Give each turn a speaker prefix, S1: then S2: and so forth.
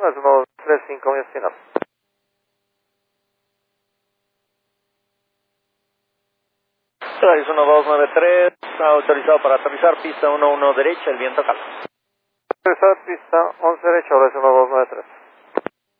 S1: 91235 mi destino.
S2: Travis 1293, autorizado para aterrizar, pista 11 derecha, el viento calma.
S1: Autorizado pista 11 derecha, 1293.